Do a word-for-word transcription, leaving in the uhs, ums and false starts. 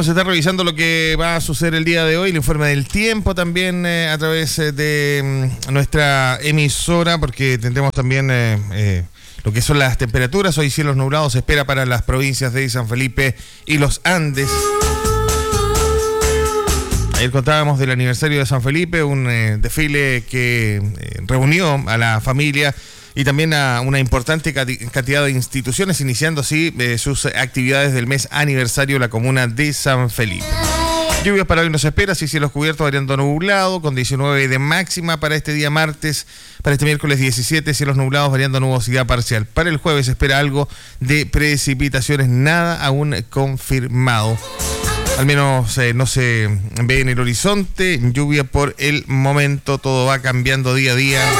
Vamos a estar revisando lo que va a suceder el día de hoy, el informe del tiempo también eh, a través eh, de mm, nuestra emisora, porque tendremos también eh, eh, lo que son las temperaturas. Hoy cielos nublados se espera para las provincias de San Felipe y los Andes. Ayer contábamos del aniversario de San Felipe, un eh, desfile que eh, reunió a la familia y también a una importante cantidad de instituciones, iniciando así eh, sus actividades del mes aniversario de la comuna de San Felipe. Lluvias para hoy nos espera, sí, cielos cubiertos, variando nublado, con diecinueve de máxima para este día martes. Para este miércoles diecisiete, cielos nublados, variando nubosidad parcial. Para el jueves se espera algo de precipitaciones, nada aún confirmado. Al menos eh, no se ve en el horizonte lluvia por el momento, todo va cambiando día a día.